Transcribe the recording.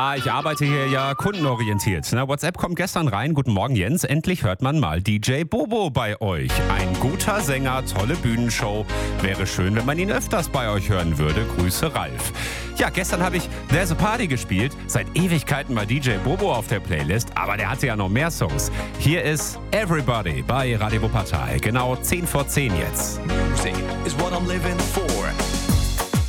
Ja, ich arbeite hier ja kundenorientiert. WhatsApp kommt gestern rein. Guten Morgen, Jens. Endlich hört man mal DJ Bobo bei euch. Ein guter Sänger, tolle Bühnenshow. Wäre schön, wenn man ihn öfters bei euch hören würde. Grüße, Ralf. Ja, gestern habe ich There's a Party gespielt. Seit Ewigkeiten war DJ Bobo auf der Playlist, aber der hatte ja noch mehr Songs. Hier ist Everybody bei Radio Wuppertal. Genau 10 vor 10 jetzt. Music is what I'm living for.